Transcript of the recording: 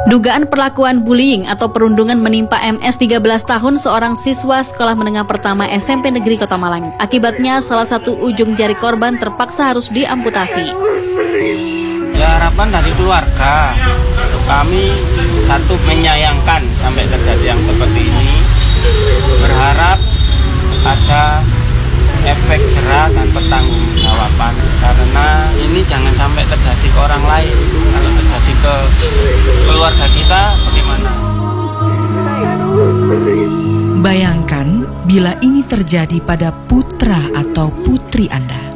Dugaan perlakuan bullying atau perundungan menimpa MS 13 tahun seorang siswa sekolah menengah pertama SMP Negeri Kota Malang. Akibatnya salah satu ujung jari korban terpaksa harus diamputasi. Ya, harapan dari keluarga, kami satu menyayangkan sampai terjadi yang seperti ini. Berharap ada efek jerah dan pertanggungjawaban, karena ini jangan sampai terjadi ke orang lain. Kalau terjadi ke keluarga kita, bagaimana? Bayangkan bila ini terjadi pada putra atau putri Anda.